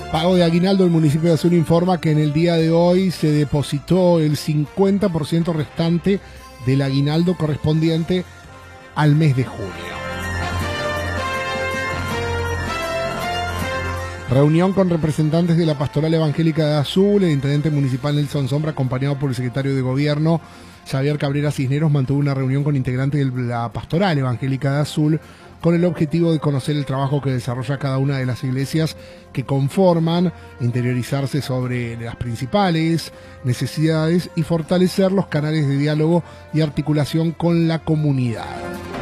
Pago de aguinaldo. El municipio de Azul informa que en el día de hoy se depositó el 50% restante del aguinaldo correspondiente al mes de junio. Reunión con representantes de la Pastoral Evangélica de Azul. El intendente municipal Nelson Sombra, acompañado por el secretario de Gobierno Xavier Cabrera Cisneros, mantuvo una reunión con integrantes de la Pastoral Evangélica de Azul con el objetivo de conocer el trabajo que desarrolla cada una de las iglesias que conforman, interiorizarse sobre las principales necesidades y fortalecer los canales de diálogo y articulación con la comunidad.